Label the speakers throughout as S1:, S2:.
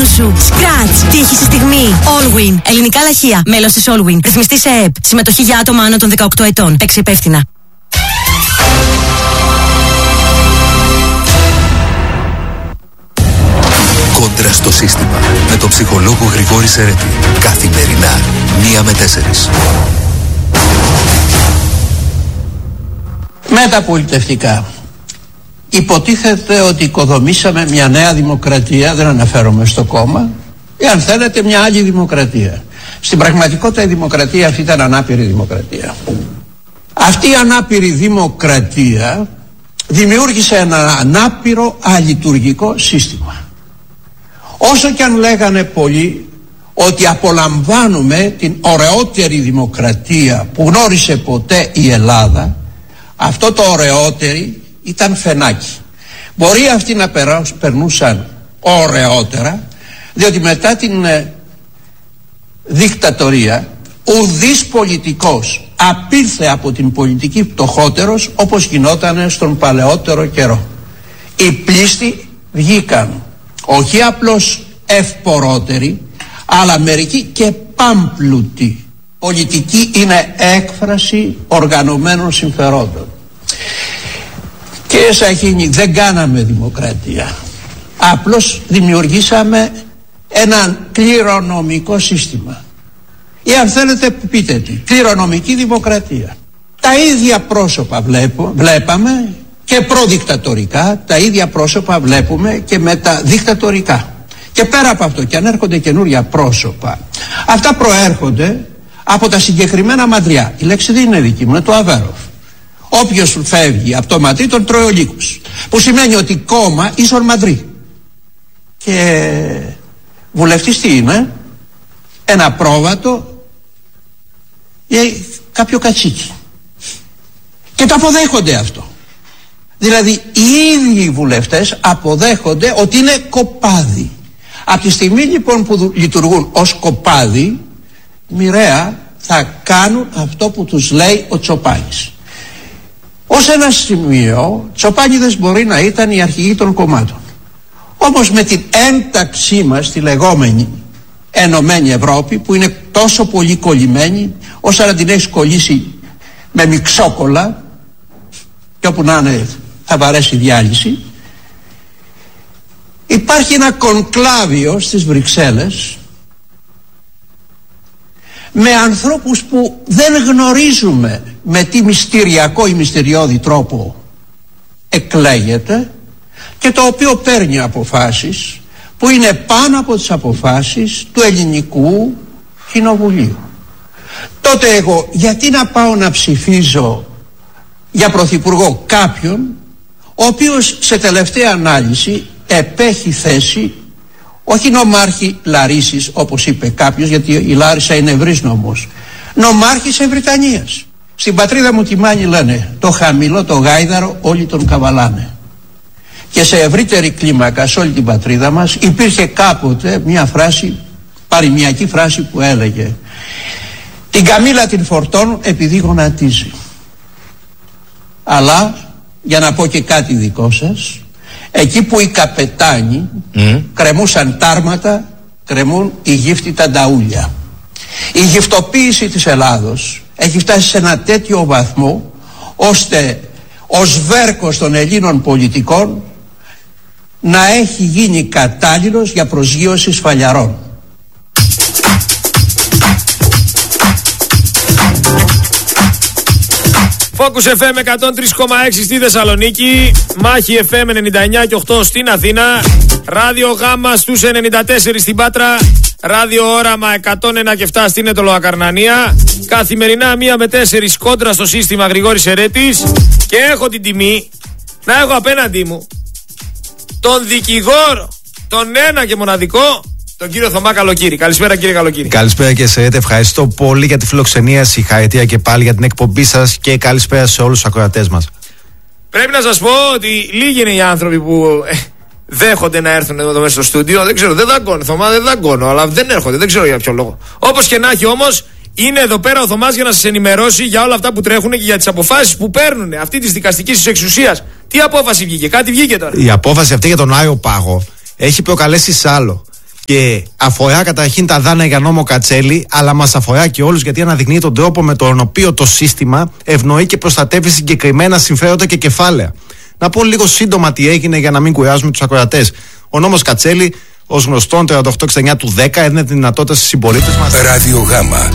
S1: σου. Scratch. Τύχη στη στιγμή. Allwin. Ελληνικά λαχεία. Μέλος της Allwin. Ρυθμιστή σε ΕΕΠ. Συμμετοχή για άτομα άνω των 18 ετών. Παίξει υπεύθυνα.
S2: Κόντρα στο σύστημα. Με τον ψυχολόγο Γρηγόρη Σερέτη. Καθημερινά 1 με 4.
S3: Μεταπολιτευτικά. Υποτίθεται ότι οικοδομήσαμε μια νέα δημοκρατία, δεν αναφέρομαι στο κόμμα, ή αν θέλετε μια άλλη δημοκρατία. Στην πραγματικότητα η δημοκρατία αυτή ήταν ανάπηρη δημοκρατία. Αυτή η ανάπηρη δημοκρατία δημιούργησε ένα ανάπηρο αλειτουργικό σύστημα. Όσο και αν λέγανε πολλοί ότι απολαμβάνουμε την ωραιότερη δημοκρατία που γνώρισε ποτέ η Ελλάδα, αυτό το ωραιότερη ήταν φαινάκι. Μπορεί αυτοί να περνούσαν ωραιότερα, διότι μετά την δικτατορία ουδής πολιτικός απήλθε από την πολιτική πτωχότερος όπως γινόταν στον παλαιότερο καιρό. Οι πλήστοι βγήκαν όχι απλώς ευπορότεροι, αλλά μερικοί και πάμπλουτοι. Πολιτική είναι έκφραση οργανωμένων συμφερόντων. Κύριε Σαχίνη, δεν κάναμε δημοκρατία. Απλώς δημιουργήσαμε ένα κληρονομικό σύστημα. Ή αν θέλετε πείτε τι, κληρονομική δημοκρατία. Τα ίδια πρόσωπα βλέπαμε και προδικτατορικά, τα ίδια πρόσωπα βλέπουμε και μεταδικτατορικά. Και πέρα από αυτό, και αν έρχονται καινούρια πρόσωπα, αυτά προέρχονται από τα συγκεκριμένα μαντριά. Η λέξη δεν είναι δική μου, είναι το Αβέροφ. Όποιος φεύγει από το μαντρί τον τρώει ο λύκος. Που σημαίνει ότι κόμμα ίσον μαντρί. Και βουλευτής τι είναι? Ένα πρόβατο ή κάποιο κατσίκι. Και το αποδέχονται αυτό. Δηλαδή οι ίδιοι οι βουλευτές αποδέχονται ότι είναι κοπάδι. Από τη στιγμή λοιπόν που λειτουργούν ως κοπάδι, μοιραία θα κάνουν αυτό που τους λέει ο Τσοπάνης. Ως ένα σημείο, Τσοπάνιδες μπορεί να ήταν οι αρχηγοί των κομμάτων. Όμως με την ένταξή μας στη λεγόμενη Ενωμένη Ευρώπη, που είναι τόσο πολύ κολλημένη, όσο να την έχεις κολλήσει με μιξόκολα, και όπου να είναι θα βαρέσει διάλυση, υπάρχει ένα κονκλάβιο στις Βρυξέλλες με ανθρώπους που δεν γνωρίζουμε με τι μυστηριακό ή μυστηριώδη τρόπο εκλέγεται και το οποίο παίρνει αποφάσεις που είναι πάνω από τις αποφάσεις του ελληνικού κοινοβουλίου. Τότε εγώ γιατί να πάω να ψηφίζω για πρωθυπουργό κάποιον ο οποίος σε τελευταία ανάλυση επέχει θέση όχι νομάρχη Λαρίσης όπως είπε κάποιος, γιατί η Λάρισα είναι ευρύς νομός, νομάρχης Ευρυτανίας. Στην πατρίδα μου τη Μάνη λένε το χαμηλό το γάιδαρο όλοι τον καβαλάνε. Και σε ευρύτερη κλίμακα σε όλη την πατρίδα μας υπήρχε κάποτε μια φράση, παροιμιακή φράση που έλεγε την καμήλα την φορτώνουν επειδή γονατίζει. Αλλά για να πω και κάτι δικό σας, εκεί που οι καπετάνοι κρεμούσαν τάρματα, κρεμούν οι γύφτοι τα νταούλια. Η γυφτοποίηση της Ελλάδος έχει φτάσει σε ένα τέτοιο βαθμό ώστε ο σβέρκος των Ελλήνων πολιτικών να έχει γίνει κατάλληλος για προσγείωση σφαλιαρών.
S4: Focus FM 103,6 στη Θεσσαλονίκη, Μάχη FM 99 και 8 στην Αθήνα, Ράδιο Γάμα στους 94 στην Πάτρα, Ράδιο Όραμα 101 και 7 στην Αιτωλοακαρνανία. Καθημερινά 1 με 4 κόντρα στο σύστημα Γρηγόρης Σερέτης. Και έχω την τιμή να έχω απέναντί μου τον δικηγόρο, τον ένα και μοναδικό, τον κύριο Θωμά Καλοκύρη. Καλησπέρα κύριε Καλοκύρη.
S5: Καλησπέρα και Σερέτη, ευχαριστώ πολύ για τη φιλοξενία, συγχαρητήρια και πάλι για την εκπομπή σας και καλησπέρα σε όλους τους ακροατές μας.
S4: Πρέπει να σας πω ότι λίγοι είναι οι άνθρωποι που δέχονται να έρθουν εδώ μέσα στο στούντιο. Δεν ξέρω, δεν δαγκώνω Θωμά, δεν δαγκώνω, αλλά δεν έρχονται, δεν ξέρω για ποιο λόγο. Όπως και να έχει όμως, είναι εδώ πέρα ο Θωμάς για να σας ενημερώσει για όλα αυτά που τρέχουν και για τις αποφάσεις που παίρνουν αυτή της δικαστικής εξουσίας. Τι απόφαση βγήκε, κάτι βγήκε τώρα?
S5: Η απόφαση αυτή για τον Άριο Πάγο έχει προκαλέσει σ' άλλο. Και αφορά καταρχήν τα δάνεια για νόμο Κατσέλη, αλλά μας αφορά και όλους, γιατί αναδεικνύει τον τρόπο με τον οποίο το σύστημα ευνοεί και προστατεύει συγκεκριμένα συμφέροντα και κεφάλαια. Να πω λίγο σύντομα τι έγινε για να μην κουράζουμε τους ακροατές. Ο νόμος Κατσέλη, ως γνωστόν 3869 του 10, έδινε τη δυνατότητα στις συμπολίτες μας.
S2: Ράδιο Γάμα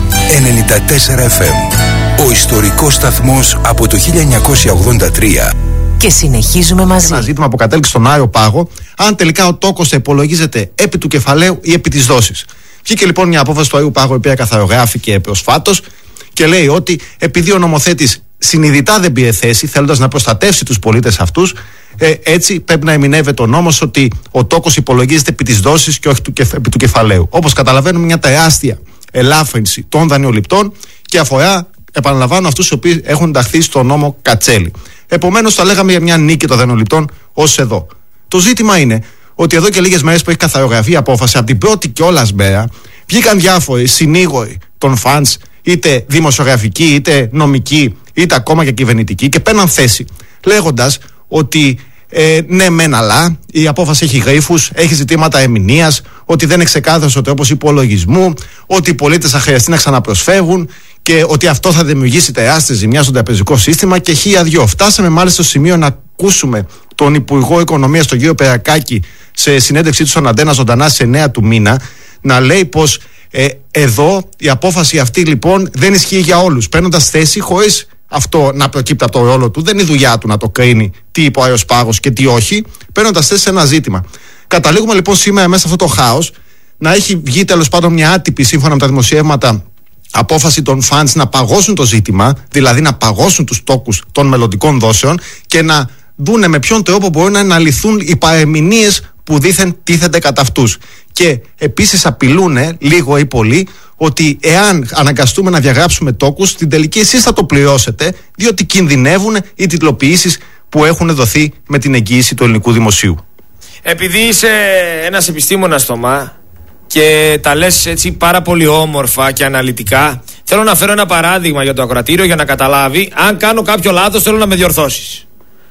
S2: 94 FM. Ο ιστορικός σταθμός από το 1983.
S1: Και συνεχίζουμε μαζί.
S5: Ένα ζήτημα που κατέληξε στον Άριο Πάγο, αν τελικά ο τόκος θα υπολογίζεται επί του κεφαλαίου ή επί της δόσης. Βγήκε λοιπόν μια απόφαση του Άριου Πάγου, η οποία καθαρογράφηκε προσφάτως και λέει ότι επειδή ο νομοθέτης συνειδητά δεν πήρε θέση, θέλοντας να προστατεύσει τους πολίτες αυτούς, έτσι πρέπει να ερμηνεύεται ο νόμος ότι ο τόκος υπολογίζεται επί της δόσης και όχι επί του κεφαλαίου. Όπως καταλαβαίνουμε, μια τεράστια ελάφρυνση των δανειοληπτών και αφορά, επαναλαμβάνω, αυτούς οι οποίοι έχουν ενταχθεί στο νόμο Κατσέλη. Επομένως, θα λέγαμε για μια νίκη των δανειοληπτών ως εδώ. Το ζήτημα είναι ότι εδώ και λίγες μέρες που έχει καθαρογραφεί η απόφαση, από την πρώτη κιόλας μέρα, βγήκαν διάφοροι συνήγοροι των φαντς, είτε δημοσιογραφικοί, είτε νομικοί, είτε ακόμα και κυβερνητικοί, και παίρναν θέση, λέγοντας ότι ναι, μεν, αλλά η απόφαση έχει γρίφους, έχει ζητήματα ερμηνείας, ότι δεν είναι ξεκάθαρος ο τρόπος υπολογισμού, ότι οι πολίτες θα χρειαστεί να ξαναπροσφεύγουν και ότι αυτό θα δημιουργήσει τεράστια ζημιά στο τραπεζικό σύστημα και χίλια-δυο. Φτάσαμε μάλιστα στο σημείο να ακούσουμε τον Υπουργό Οικονομίας, τον κύριο Περακάκη, σε συνέντευξή του στον Αντένα ζωντανά στις 9 του μήνα, να λέει πως εδώ η απόφαση αυτή λοιπόν δεν ισχύει για όλους, παίρνοντας θέση χωρίς αυτό να προκύπτει από το ρόλο του. Δεν είναι η δουλειά του να το κρίνει τι είπε ο Άριος Πάγος και τι όχι, παίρνοντας θέση σε ένα ζήτημα. Καταλήγουμε λοιπόν σήμερα μέσα σε αυτό το χάος να έχει βγει τέλος πάντων μια άτυπη, σύμφωνα με τα δημοσιεύματα, απόφαση των funds να παγώσουν το ζήτημα, δηλαδή να παγώσουν τους τόκους των μελλοντικών δόσεων και να δούνε με ποιον τρόπο μπορεί να αναλυθούν οι παρεμηνίες που δήθεν τίθενται κατά αυτούς. Και επίσης απειλούν λίγο ή πολύ ότι εάν αναγκαστούμε να διαγράψουμε τόκους, στην τελική εσείς θα το πληρώσετε, διότι κινδυνεύουν οι τιτλοποιήσεις που έχουν δοθεί με την εγγύηση του ελληνικού δημοσίου.
S4: Επειδή είσαι ένας επιστήμονας, Θωμά, και τα λες έτσι πάρα πολύ όμορφα και αναλυτικά, θέλω να φέρω ένα παράδειγμα για το ακροατήριο για να καταλάβει. Αν κάνω κάποιο λάθος, θέλω να με διορθώσεις.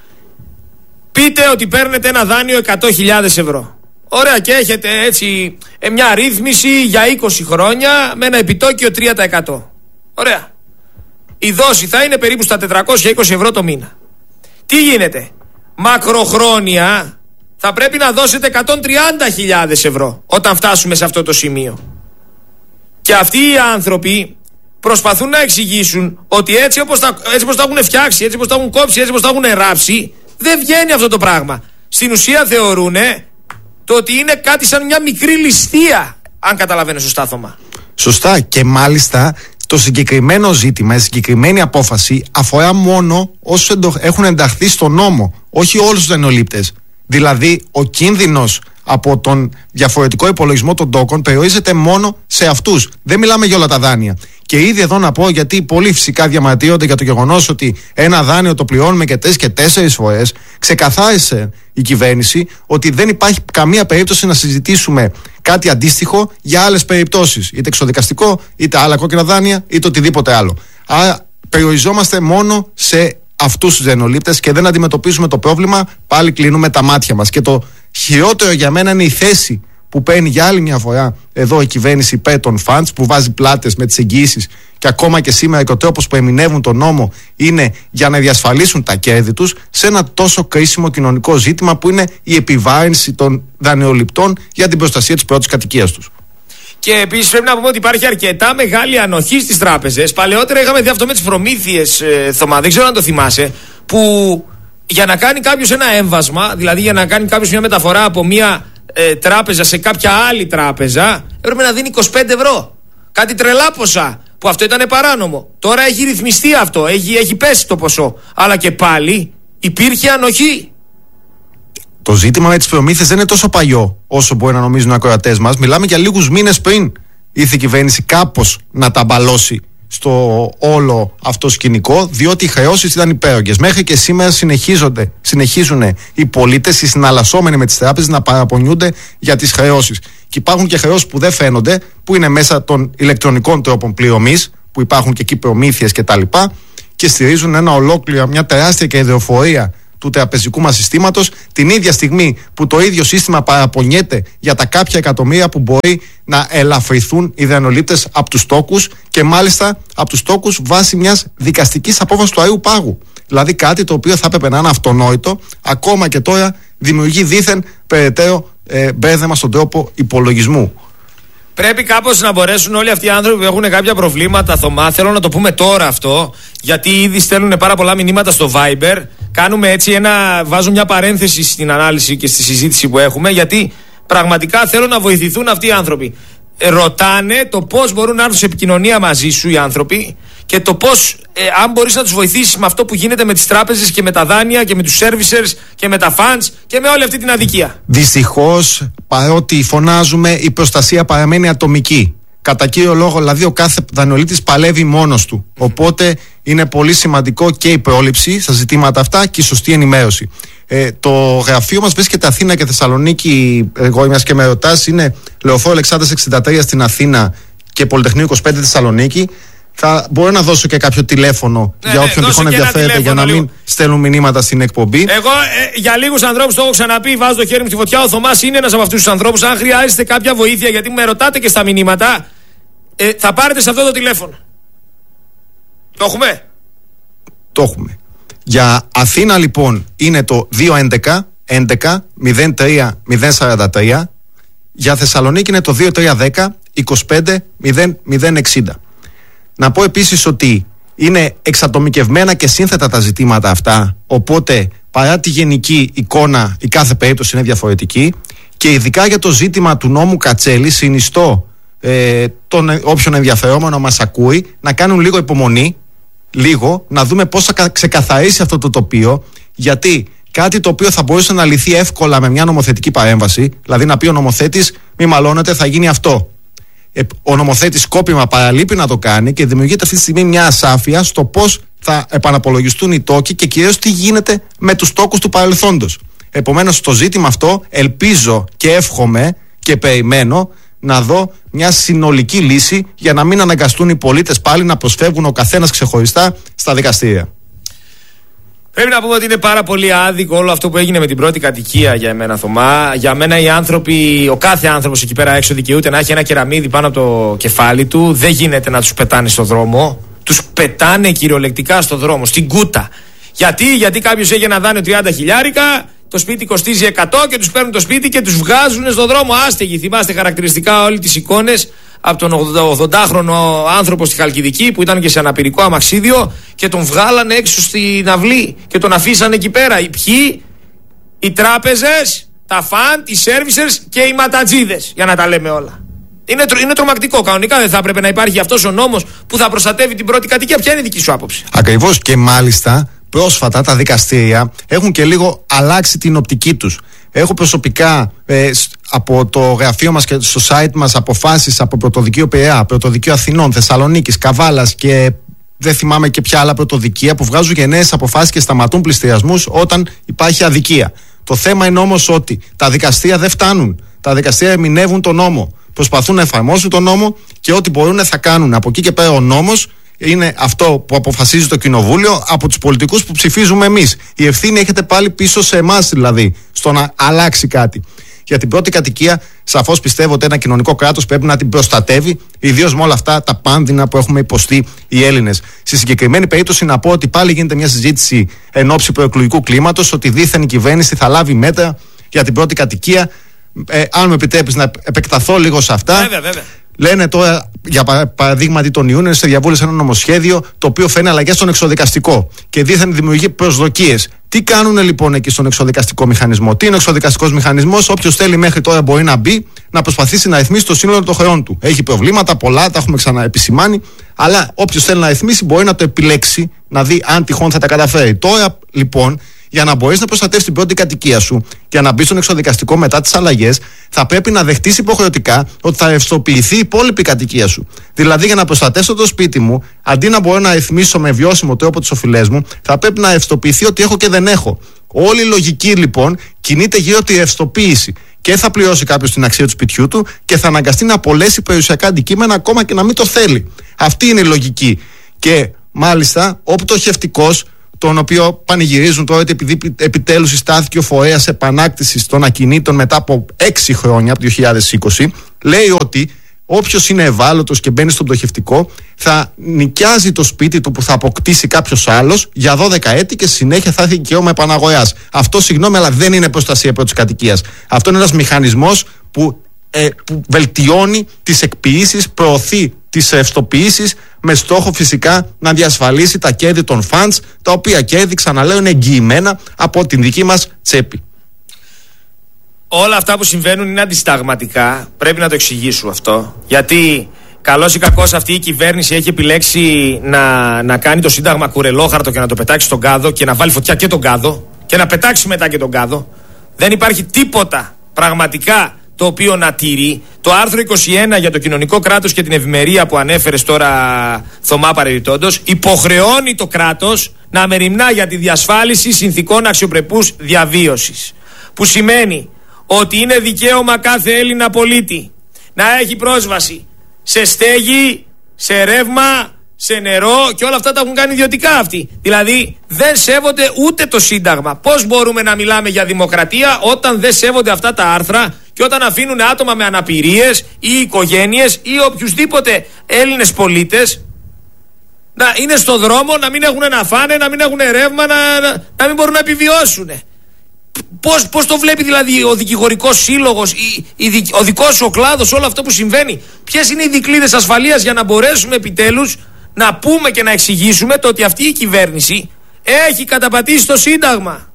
S4: Πείτε ότι παίρνετε ένα δάνειο 100.000 ευρώ. Ωραία, και έχετε έτσι μια ρύθμιση για 20 χρόνια με ένα επιτόκιο 3%. Ωραία. Η δόση θα είναι περίπου στα 420 ευρώ το μήνα. Τι γίνεται? Μακροχρόνια θα πρέπει να δώσετε 130.000 ευρώ όταν φτάσουμε σε αυτό το σημείο. Και αυτοί οι άνθρωποι προσπαθούν να εξηγήσουν ότι έτσι όπως τα έχουν φτιάξει, έτσι όπως τα έχουν κόψει, έτσι όπως τα έχουν ράψει, δεν βγαίνει αυτό το πράγμα. Στην ουσία θεωρούν το ότι είναι κάτι σαν μια μικρή ληστεία, αν καταλαβαίνω σωστά, Θωμά.
S5: Σωστά, και μάλιστα το συγκεκριμένο ζήτημα, η συγκεκριμένη απόφαση αφορά μόνο όσους έχουν ενταχθεί στο νόμο, όχι όλους τους δανειολήπτες. Δηλαδή, ο κίνδυνος από τον διαφορετικό υπολογισμό των τόκων περιορίζεται μόνο σε αυτούς. Δεν μιλάμε για όλα τα δάνεια. Και ήδη εδώ να πω, γιατί πολλοί φυσικά διαμαρτύρονται για το γεγονός ότι ένα δάνειο το πληρώνουμε και 3 και 4 φορές, ξεκαθάρισε η κυβέρνηση ότι δεν υπάρχει καμία περίπτωση να συζητήσουμε κάτι αντίστοιχο για άλλες περιπτώσεις. Είτε εξοδικαστικό, είτε άλλα κόκκινα δάνεια, είτε οτιδήποτε άλλο. Άρα περιοριζόμαστε μόνο σε αυτούς τους δανειολήπτες και δεν αντιμετωπίζουμε το πρόβλημα, πάλι κλείνουμε τα μάτια μας. Και το χειρότερο για μένα είναι η θέση που παίρνει για άλλη μια φορά εδώ η κυβέρνηση υπέρ των funds, που βάζει πλάτες με τις εγγυήσεις, και ακόμα και σήμερα και ο τρόπος που ερμηνεύουν τον νόμο είναι για να διασφαλίσουν τα κέρδη τους σε ένα τόσο κρίσιμο κοινωνικό ζήτημα που είναι η επιβάρυνση των δανειοληπτών για την προστασία της πρώτης κατοικίας τους.
S4: Και επίσης πρέπει να πούμε ότι υπάρχει αρκετά μεγάλη ανοχή στις τράπεζες. Παλαιότερα είχαμε δει αυτό με τις προμήθειες, Θωμά, δεν ξέρω αν το θυμάσαι, που για να κάνει κάποιος ένα έμβασμα, δηλαδή για να κάνει κάποιος μια μεταφορά από μια τράπεζα σε κάποια άλλη τράπεζα, έπρεπε να δίνει 25 ευρώ. Κάτι τρελά ποσά, που αυτό ήταν παράνομο. Τώρα έχει ρυθμιστεί αυτό, έχει πέσει το ποσό. Αλλά και πάλι υπήρχε ανοχή.
S5: Το ζήτημα με τις προμήθειες δεν είναι τόσο παλιό όσο μπορεί να νομίζουν οι ακροατές μας. Μιλάμε για λίγους μήνες πριν ήρθε η κυβέρνηση κάπως να τα μπαλώσει στο όλο αυτό σκηνικό, διότι οι χρεώσεις ήταν υπέρογγες. Μέχρι και σήμερα συνεχίζουν οι πολίτες, οι συναλλασσόμενοι με τις τράπεζες, να παραπονιούνται για τις χρεώσεις. Και υπάρχουν και χρεώσεις που δεν φαίνονται, που είναι μέσα των ηλεκτρονικών τρόπων πληρωμής, που υπάρχουν και εκεί προμήθειες κτλ. Και στηρίζουν μια τεράστια κερδοφορία του τραπεζικού μας συστήματος, την ίδια στιγμή που το ίδιο σύστημα παραπονιέται για τα κάποια εκατομμύρια που μπορεί να ελαφρυθούν οι δανειολήπτες από τους τόκους, και μάλιστα από τους τόκους βάσει μιας δικαστικής απόφασης του Αείου Πάγου. Δηλαδή κάτι το οποίο θα έπρεπε να είναι αυτονόητο, ακόμα και τώρα δημιουργεί δήθεν περαιτέρω μπέρδεμα στον τρόπο υπολογισμού.
S4: Πρέπει κάπως να μπορέσουν όλοι αυτοί οι άνθρωποι που έχουν κάποια προβλήματα, Θωμά, θέλω να το πούμε τώρα αυτό, γιατί ήδη στέλνουν πάρα πολλά μηνύματα στο Viber. Κάνουμε έτσι βάζω μια παρένθεση στην ανάλυση και στη συζήτηση που έχουμε, γιατί πραγματικά θέλω να βοηθηθούν αυτοί οι άνθρωποι. Ρωτάνε το πώς μπορούν να έρθουν σε επικοινωνία μαζί σου οι άνθρωποι και το πώς, αν μπορείς να τους βοηθήσεις με αυτό που γίνεται με τις τράπεζες και με τα δάνεια και με τους servicers και με τα funds και με όλη αυτή την αδικία.
S5: Δυστυχώς, παρότι φωνάζουμε, η προστασία παραμένει ατομική. Κατά κύριο λόγο, δηλαδή, ο κάθε δανειολήπτης παλεύει μόνος του. Οπότε είναι πολύ σημαντικό και η πρόληψη στα ζητήματα αυτά και η σωστή ενημέρωση. Το γραφείο μας βρίσκεται Αθήνα και Θεσσαλονίκη. Εγώ, μιας και με ρωτάς, είναι Λεωφόρο Αλεξάνδρας 63 στην Αθήνα και Πολυτεχνείο 25 Θεσσαλονίκη. Θα μπορώ να δώσω και κάποιο τηλέφωνο για όποιον τυχόν ενδιαφέρεται, για να μην στέλνουν μηνύματα στην εκπομπή.
S4: Εγώ για λίγους ανθρώπους το έχω ξαναπεί, βάζω το χέρι μου στη φωτιά. Ο Θωμάς είναι ένας από αυτούς τους ανθρώπους. Αν χρειάζεστε κάποια βοήθεια, γιατί με ρωτάτε και στα μηνύματα, θα πάρετε σε αυτό το τηλέφωνο. Το έχουμε.
S5: Το έχουμε. Για Αθήνα λοιπόν είναι το 211 11 03 043. Για Θεσσαλονίκη είναι το 2310 25 0060. Να πω επίσης ότι είναι εξατομικευμένα και σύνθετα τα ζητήματα αυτά, οπότε παρά τη γενική εικόνα η κάθε περίπτωση είναι διαφορετική, και ειδικά για το ζήτημα του νόμου Κατσέλη συνιστώ τον όποιον ενδιαφερόμενο μας ακούει να κάνουν λίγο υπομονή, να δούμε πώς θα ξεκαθαρίσει αυτό το τοπίο, γιατί κάτι το οποίο θα μπορούσε να λυθεί εύκολα με μια νομοθετική παρέμβαση, δηλαδή να πει ο νομοθέτης μη μαλώνετε, θα γίνει αυτό. Ο νομοθέτης σκόπιμα παραλείπει να το κάνει και δημιουργείται αυτή τη στιγμή μια ασάφεια στο πώς θα επαναπολογιστούν οι τόκοι και κυρίως τι γίνεται με τους τόκους του παρελθόντος. Επομένως, στο ζήτημα αυτό ελπίζω και εύχομαι και περιμένω να δω μια συνολική λύση για να μην αναγκαστούν οι πολίτες πάλι να προσφεύγουν ο καθένας ξεχωριστά στα δικαστήρια.
S4: Πρέπει να πούμε ότι είναι πάρα πολύ άδικο όλο αυτό που έγινε με την πρώτη κατοικία για εμένα, Θωμά. Για μένα οι άνθρωποι, ο κάθε άνθρωπος εκεί πέρα έξω δικαιούται να έχει ένα κεραμίδι πάνω από το κεφάλι του. Δεν γίνεται να τους πετάνε στο δρόμο. Τους πετάνε κυριολεκτικά στο δρόμο, στην κούτα. Γιατί κάποιος έχει ένα δάνειο 30 χιλιάρικα, το σπίτι κοστίζει 100 και τους παίρνουν το σπίτι και τους βγάζουν στο δρόμο άστεγοι. Θυμάστε χαρακτηριστικά όλες τις εικόνες από τον 80χρονο άνθρωπο στη Χαλκιδική που ήταν και σε αναπηρικό αμαξίδιο και τον βγάλανε έξω στην αυλή και τον αφήσανε εκεί πέρα. Οι ποιοι? Οι τράπεζες, τα φαντ, οι servicers και οι ματατζίδες, για να τα λέμε όλα. Είναι τρομακτικό. Κανονικά δεν θα έπρεπε να υπάρχει αυτός ο νόμος που θα προστατεύει την πρώτη κατοικία. Ποια είναι η δική σου άποψη?
S5: Ακριβώς, και μάλιστα πρόσφατα τα δικαστήρια έχουν και λίγο αλλάξει την οπτική τους. Έχω προσωπικά από το γραφείο μας και στο site μας αποφάσεις από Πρωτοδικείο Πειραιά, Πρωτοδικείο Αθηνών, Θεσσαλονίκης, Καβάλας και δεν θυμάμαι και ποια άλλα πρωτοδικεία που βγάζουν γενναίες αποφάσεις και σταματούν πληστηριασμούς όταν υπάρχει αδικία. Το θέμα είναι όμως ότι τα δικαστήρια δεν φτάνουν. Τα δικαστήρια ερμηνεύουν τον νόμο. Προσπαθούν να εφαρμόσουν τον νόμο και ό,τι μπορούν θα κάνουν. Από εκεί και πέρα ο νόμος είναι αυτό που αποφασίζει το Κοινοβούλιο από τους πολιτικούς που ψηφίζουμε εμείς. Η ευθύνη έχετε πάλι πίσω σε εμάς, δηλαδή, στο να αλλάξει κάτι. Για την πρώτη κατοικία, σαφώς πιστεύω ότι ένα κοινωνικό κράτος πρέπει να την προστατεύει, ιδίως με όλα αυτά τα πάνδυνα που έχουμε υποστεί οι Έλληνες. Στη συγκεκριμένη περίπτωση, να πω ότι πάλι γίνεται μια συζήτηση εν ώψη προεκλογικού κλίματος, ότι δήθεν η κυβέρνηση θα λάβει μέτρα για την πρώτη κατοικία. Αν μου επιτρέπεις να επεκταθώ λίγο σε αυτά.
S4: Βέβαια.
S5: Λένε τώρα, για παραδείγματι, τον Ιούνιο σε διαβούλευση ένα νομοσχέδιο το οποίο φέρνει αλλαγές στον εξοδικαστικό και δήθεν δημιουργεί προσδοκίες. Τι κάνουν λοιπόν εκεί στον εξοδικαστικό μηχανισμό? Τι είναι ο εξοδικαστικός μηχανισμός? Όποιος θέλει μέχρι τώρα μπορεί να μπει, να προσπαθήσει να ρυθμίσει το σύνολο των χρεών του. Έχει προβλήματα πολλά, τα έχουμε ξαναεπισημάνει, αλλά όποιος θέλει να ρυθμίσει μπορεί να το επιλέξει, να δει αν τυχόν θα τα καταφέρει. Τώρα λοιπόν, για να μπορείς να προστατεύσεις την πρώτη κατοικία σου και να μπει στον εξοδικαστικό μετά τις αλλαγές, θα πρέπει να δεχτείς υποχρεωτικά ότι θα ρευστοποιηθεί η υπόλοιπη κατοικία σου. Δηλαδή, για να προστατεύσω το σπίτι μου, αντί να μπορώ να ρυθμίσω με βιώσιμο τρόπο τις οφειλές μου, θα πρέπει να ρευστοποιηθεί ότι έχω και δεν έχω. Όλη η λογική λοιπόν κινείται γύρω από τη ρευστοποίηση. Και θα πληρώσει κάποιος την αξία του σπιτιού του και θα αναγκαστεί να απολέσει περιουσιακά αντικείμενα ακόμα και να μην το θέλει. Αυτή είναι η λογική. Και μάλιστα ο πτωχευτικός τον οποίο πανηγυρίζουν τώρα ότι επειδή επιτέλους συστάθηκε ο φορέας επανάκτησης των ακινήτων μετά από 6 χρόνια, από το 2020, λέει ότι όποιος είναι ευάλωτος και μπαίνει στο πτωχευτικό θα νοικιάζει το σπίτι του που θα αποκτήσει κάποιος άλλος για 12 έτη και συνέχεια θα έχει δικαίωμα επαναγοράς. Αυτό, συγγνώμη, αλλά δεν είναι προστασία πρώτης κατοικίας. Αυτό είναι ένας μηχανισμός που βελτιώνει τις εκποίησεις, προωθεί τις ευστοποιήσεις, με στόχο φυσικά να διασφαλίσει τα κέρδη των funds, τα οποία κέρδη, ξαναλέω, είναι εγγυημένα από την δική μας τσέπη.
S4: Όλα αυτά που συμβαίνουν είναι αντισυνταγματικά. Πρέπει να το εξηγήσουμε αυτό. Γιατί καλώς ή κακώς αυτή η κυβέρνηση έχει επιλέξει να κάνει το Σύνταγμα κουρελόχαρτο και να το πετάξει στον κάδο και να βάλει φωτιά και τον κάδο και να πετάξει μετά και τον κάδο. Δεν υπάρχει τίποτα πραγματικά το οποίο να τηρεί. Το άρθρο 21 για το κοινωνικό κράτος και την ευημερία που ανέφερες τώρα, Θωμά, παρεμπιπτόντως, υποχρεώνει το κράτος να μεριμνά για τη διασφάλιση συνθηκών αξιοπρεπούς διαβίωσης. Που σημαίνει ότι είναι δικαίωμα κάθε Έλληνα πολίτη να έχει πρόσβαση σε στέγη, σε ρεύμα, σε νερό, και όλα αυτά τα έχουν κάνει ιδιωτικά αυτοί. Δηλαδή δεν σέβονται ούτε το Σύνταγμα. Πώς μπορούμε να μιλάμε για δημοκρατία όταν δεν σέβονται αυτά τα άρθρα και όταν αφήνουν άτομα με αναπηρίες ή οικογένειες ή οποιουσδήποτε Έλληνες πολίτες να είναι στο δρόμο, να μην έχουν να φάνε, να μην έχουν ρεύμα, να μην μπορούν να επιβιώσουν? Πώς το βλέπει δηλαδή ο δικηγορικός σύλλογος, ο δικός σου ο κλάδος, όλο αυτό που συμβαίνει? Ποιες είναι οι δικλείδες ασφαλείας για να μπορέσουμε επιτέλους να πούμε και να εξηγήσουμε το ότι αυτή η κυβέρνηση έχει καταπατήσει το Σύνταγμα?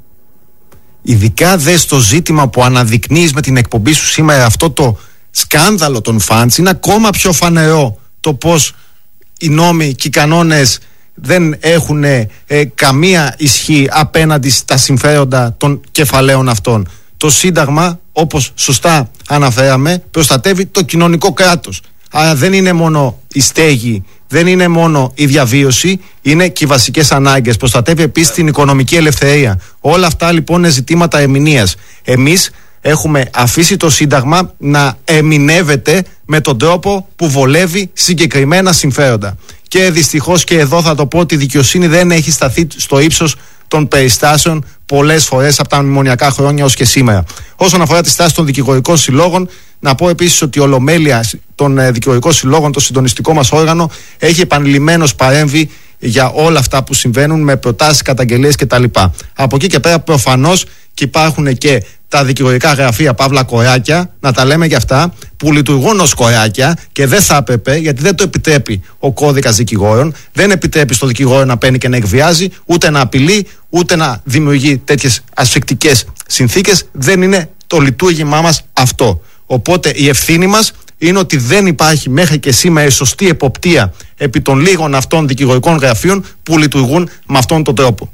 S5: Ειδικά δε στο ζήτημα που αναδεικνύεις με την εκπομπή σου σήμερα, αυτό το σκάνδαλο των φαντς, είναι ακόμα πιο φανερό το πως οι νόμοι και οι κανόνες δεν έχουν καμία ισχύ απέναντι στα συμφέροντα των κεφαλαίων αυτών. Το Σύνταγμα, όπως σωστά αναφέραμε, προστατεύει το κοινωνικό κράτος. Άρα δεν είναι μόνο η στέγη, δεν είναι μόνο η διαβίωση, είναι και οι βασικές ανάγκες. Προστατεύει επίσης την οικονομική ελευθερία. Όλα αυτά λοιπόν είναι ζητήματα ερμηνείας. Εμείς έχουμε αφήσει το Σύνταγμα να ερμηνεύεται με τον τρόπο που βολεύει συγκεκριμένα συμφέροντα. Και δυστυχώς και εδώ θα το πω ότι η δικαιοσύνη δεν έχει σταθεί στο ύψος των περιστάσεων πολλές φορές από τα μνημονιακά χρόνια ως και σήμερα. Όσον αφορά τη στάση των δικηγορικών συλλόγων, να πω επίσης ότι η Ολομέλεια των δικηγορικών συλλόγων, το συντονιστικό μας όργανο, έχει επανειλημμένως παρέμβει για όλα αυτά που συμβαίνουν με προτάσεις, καταγγελίες κτλ. Από εκεί και πέρα προφανώς και υπάρχουν και τα δικηγορικά γραφεία παύλα κοράκια, να τα λέμε για αυτά, που λειτουργούν ως κοράκια και δεν θα έπρεπε, γιατί δεν το επιτρέπει ο κώδικας δικηγόρων, δεν επιτρέπει στο δικηγόρο να παίρνει και να εκβιάζει, ούτε να απειλεί, ούτε να δημιουργεί τέτοιες ασφικτικές συνθήκες. Δεν είναι το λειτουργήμά μας αυτό. Οπότε η ευθύνη μας είναι ότι δεν υπάρχει μέχρι και σήμερα η σωστή εποπτεία επί των λίγων αυτών δικηγορικών γραφείων που λειτουργούν με αυτόν τον τρόπο.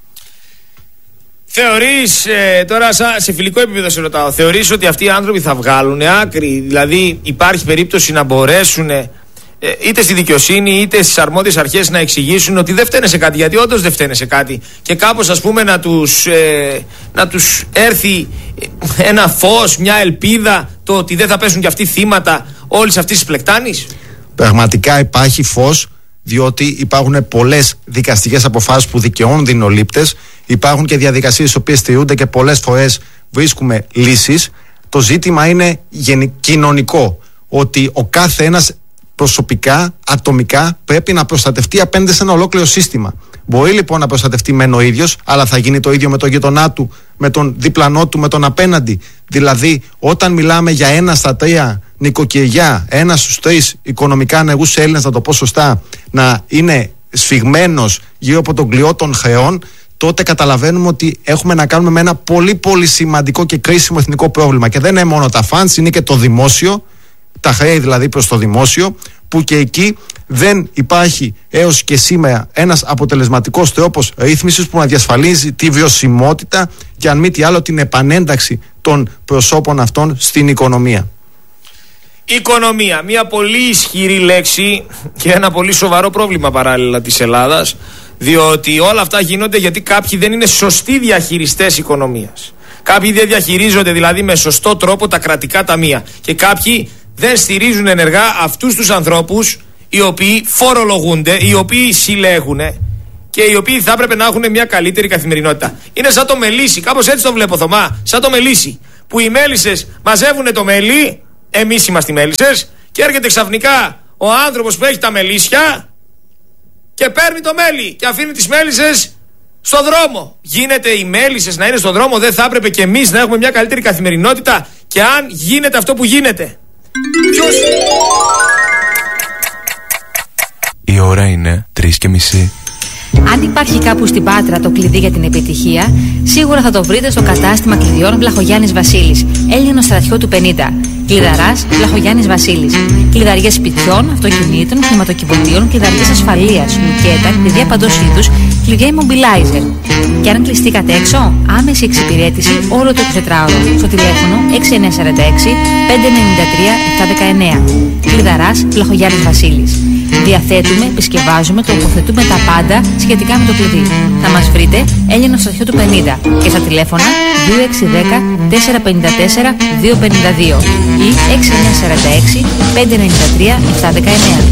S4: Θεωρείς, τώρα σε φιλικό επίπεδο σε ρωτάω, θεωρείς ότι αυτοί οι άνθρωποι θα βγάλουν άκρη? Δηλαδή υπάρχει περίπτωση να μπορέσουν είτε στη δικαιοσύνη είτε στις αρμόδιες αρχές να εξηγήσουν ότι δεν φταίνε σε κάτι? Γιατί όντως δεν φταίνε σε κάτι, και κάπως ας πούμε να τους έρθει ένα φως, μια ελπίδα, το ότι δεν θα πέσουν κι αυτοί θύματα όλης αυτής της πλεκτάνης.
S5: Πραγματικά υπάρχει φως, διότι υπάρχουν πολλές δικαστικές αποφάσεις που δικαιώνουν δεινολήπτες, υπάρχουν και διαδικασίες οι οποίες στηρούνται και πολλές φορές βρίσκουμε λύσεις. Το ζήτημα είναι κοινωνικό, ότι ο κάθε ένας προσωπικά, ατομικά πρέπει να προστατευτεί απέναντι σε ένα ολόκληρο σύστημα. Μπορεί λοιπόν να προστατευτεί μεν ο ίδιος, αλλά θα γίνει το ίδιο με τον γειτονά του, με τον διπλανό του, με τον απέναντι. Δηλαδή, όταν μιλάμε για 1 στα 3 νοικοκυριά, 1 στους 3 οικονομικά ανεργούς Έλληνες, να το πω σωστά, να είναι σφιγμένος γύρω από τον κλειό των χρεών, τότε καταλαβαίνουμε ότι έχουμε να κάνουμε με ένα πολύ πολύ σημαντικό και κρίσιμο εθνικό πρόβλημα. Και δεν είναι μόνο τα φαντς, είναι και το δημόσιο, τα χρέη δηλαδή προς το δημόσιο, που και εκεί δεν υπάρχει έως και σήμερα ένας αποτελεσματικός τρόπος ρύθμισης που να διασφαλίζει τη βιωσιμότητα και αν μη τι άλλο την επανένταξη των προσώπων αυτών στην οικονομία.
S4: Οικονομία, μια πολύ ισχυρή λέξη και ένα πολύ σοβαρό πρόβλημα παράλληλα της Ελλάδας, διότι όλα αυτά γίνονται γιατί κάποιοι δεν είναι σωστοί διαχειριστές οικονομίας. Κάποιοι δεν διαχειρίζονται δηλαδή με σωστό τρόπο τα κρατικά ταμεία και κάποιοι δεν στηρίζουν ενεργά αυτούς τους ανθρώπους οι οποίοι φορολογούνται, οι οποίοι συλλέγουν και οι οποίοι θα έπρεπε να έχουν μια καλύτερη καθημερινότητα. Είναι σαν το μελίσι, κάπως έτσι το βλέπω, Θωμά. Σαν το μελίσι. Που οι μέλισσες μαζεύουν το μέλι, εμείς είμαστε οι μέλισσες, και έρχεται ξαφνικά ο άνθρωπος που έχει τα μελίσια και παίρνει το μέλι και αφήνει τις μέλισσες στο δρόμο. Γίνεται οι μέλισσες να είναι στο δρόμο, δεν θα έπρεπε και εμείς να έχουμε μια καλύτερη καθημερινότητα? Και αν γίνεται αυτό που γίνεται, ποιος...
S6: Η ώρα είναι 3:30.
S7: Αν υπάρχει κάπου στην Πάτρα το κλειδί για την επιτυχία, σίγουρα θα το βρείτε στο κατάστημα κλειδιών Βλαχογιάννης Βασίλης, Έλληνος στρατιώτου 50. Κλειδαράς Βλαχογιάννης Βασίλης. Κλειδαριές σπιτιών, αυτοκινήτων, χρηματοκιβωτίων, κλειδαριές ασφαλείας, λουκέτα, κλειδιά παντός είδους, κλειδιά immobilizer. Και αν κλειστήκατε έξω, άμεση εξυπηρέτηση όλο το 24ωρο στο τηλέφωνο 6946 593 719. Κλειδαράς Βλαχογιάννης Βασίλης. Διαθέτουμε, επισκευάζουμε, τοποθετούμε τα πάντα σχετικά με το κλειδί. Θα μας βρείτε Έλληνος στρατιώτου 50 και στα τηλέφωνα 2610 454 252 ή 6946 593 719.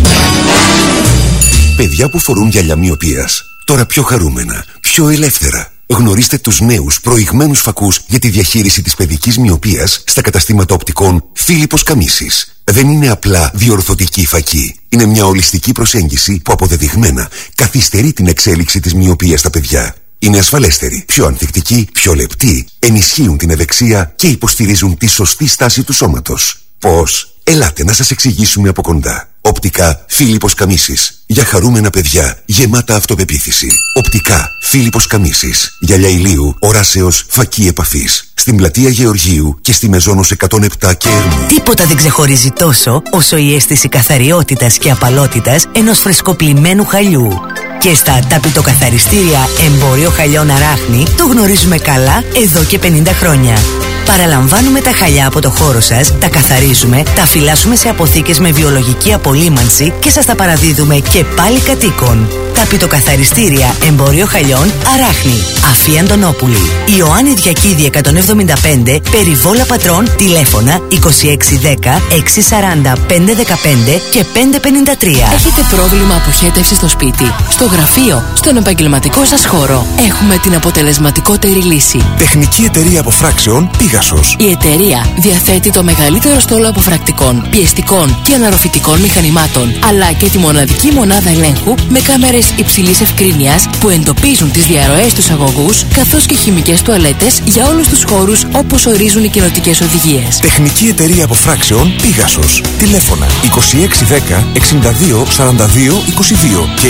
S8: Παιδιά που φορούν γυαλιά μοιοπίας, τώρα πιο χαρούμενα, πιο ελεύθερα. Γνωρίστε τους νέους προηγμένους φακούς για τη διαχείριση της παιδικής μοιοπίας στα καταστήματα οπτικών Φίλιππος Καμίσης. Δεν είναι απλά διορθωτική φακή. Είναι μια ολιστική προσέγγιση που αποδεδειγμένα καθυστερεί την εξέλιξη της μοιοπίας στα παιδιά. Είναι ασφαλέστερη, πιο ανθεκτική, πιο λεπτή, ενισχύουν την ευεξία και υποστηρίζουν τη σωστή στάση του σώματος. Πώς? Ελάτε να σας εξηγήσουμε από κοντά. Οπτικά Φίλιππος Καμίσης. Για χαρούμενα παιδιά, γεμάτα αυτοπεποίθηση. Οπτικά Φίλιππος Καμίσης. Γυαλιά ηλίου, οράσεως, φακή επαφής. Στην πλατεία Γεωργίου και στη Μεζόνος 107 και Ερμού.
S1: Τίποτα δεν ξεχωρίζει τόσο όσο η αίσθηση καθαριότητας και απαλότητας ενός φρεσκοπλημμένου χαλιού. Και στα ταπητοκαθαριστήρια Εμπόριο Χαλιών Αράχνη το γνωρίζουμε καλά εδώ και 50 χρόνια. Παραλαμβάνουμε τα χαλιά από το χώρο σας, τα καθαρίζουμε, τα φυλάσσουμε σε αποθήκες με βιολογική απολύμανση και σας τα παραδίδουμε και πάλι κατοίκων. Ταπητοκαθαριστήρια Εμπόριο Χαλιών Αράχνη. Αφή Αντωνόπουλη. Ιωάννη Διακίδη 175, Περιβόλα Πατρών, τηλέφωνα 2610 640 515 και 553.
S9: Έχετε πρόβλημα αποχέτευσης στο σπίτι, στο γραφείο, στον επαγγελματικό σας χώρο? Έχουμε την αποτελεσματικότερη λύση.
S8: Τεχνική εταιρεία αποφράξεων Πίγασος.
S9: Η εταιρεία διαθέτει το μεγαλύτερο στόλο αποφρακτικών, πιεστικών και αναρροφητικών μηχανημάτων, αλλά και τη μοναδική μονάδα ελέγχου με κάμερες υψηλής ευκρίνειας που εντοπίζουν τις διαρροές στους αγωγούς, καθώς και χημικές τουαλέτες για όλους τους χώρους όπως ορίζουν οι κοινοτικές οδηγίες.
S8: Τεχνική εταιρεία αποφράξεων Πίγασος. Τηλέφωνα 2610 62 42 22 και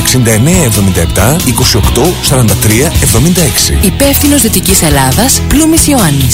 S8: 6977 28 43 76.
S9: Υπεύθυνος Δυτικής Ελλάδας, Πλούμης Ιωάννης.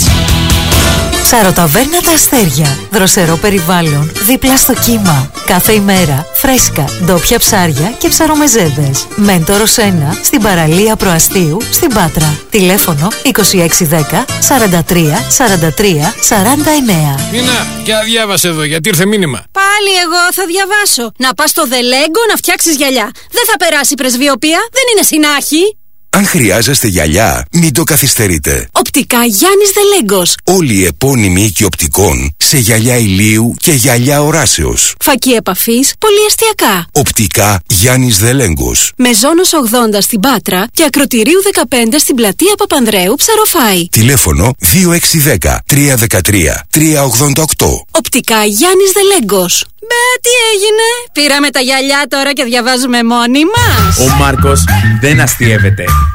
S10: Ψαροταβέρνα Τα Αστέρια. Δροσερό περιβάλλον, δίπλα στο κύμα. Κάθε ημέρα φρέσκα, ντόπια ψάρια και ψαρομεζέδες. Μέντορος 1 στην παραλία Προαστίου στην Πάτρα. Τηλέφωνο 2610 43 43 49.
S11: Νίνα, και διάβασε εδώ γιατί ήρθε μήνυμα.
S12: Πάλι εγώ θα διαβάσω. Να πας στο Δελέγκο να φτιάξεις γυαλιά. Δεν θα περάσει πρεσβειοπία, δεν είναι συνάχη.
S8: Αν χρειάζεστε γυαλιά, μην το καθυστερείτε.
S12: Οπτικά Γιάννης Δελέγκος.
S8: Όλοι οι επώνυμοι οίκοι οπτικών σε γυαλιά ηλίου και γυαλιά οράσεως.
S12: Φακή επαφής, πολυεστιακά.
S8: Οπτικά Γιάννης Δελέγκος.
S12: Μεζόνος 80 στην Πάτρα και Ακροτηρίου 15 στην πλατεία Παπανδρέου, Ψαροφάη.
S8: Τηλέφωνο 2610 313 388.
S12: Οπτικά Γιάννης Δελέγκος. Μπε, τι έγινε? Πήραμε τα γυαλιά τώρα και διαβάζουμε μόνοι μας.
S6: Ο Μάρκος δεν αστειεύεται.